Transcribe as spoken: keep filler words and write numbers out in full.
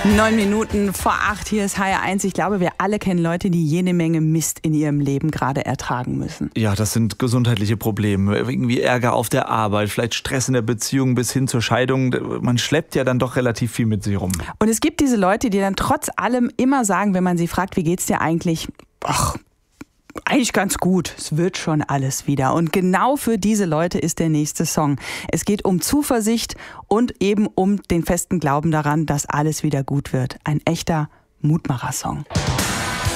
Neun Minuten vor acht, hier ist H R eins. Ich glaube, wir alle kennen Leute, die jede Menge Mist in ihrem Leben gerade ertragen müssen. Ja, das sind gesundheitliche Probleme. Irgendwie Ärger auf der Arbeit, vielleicht Stress in der Beziehung bis hin zur Scheidung. Man schleppt ja dann doch relativ viel mit sich rum. Und es gibt diese Leute, die dann trotz allem immer sagen, wenn man sie fragt, wie geht's dir eigentlich? Ach, eigentlich ganz gut, es wird schon alles wieder. Und genau für diese Leute ist der nächste Song. Es geht um Zuversicht und eben um den festen Glauben daran, dass alles wieder gut wird. Ein echter Mutmacher-Song.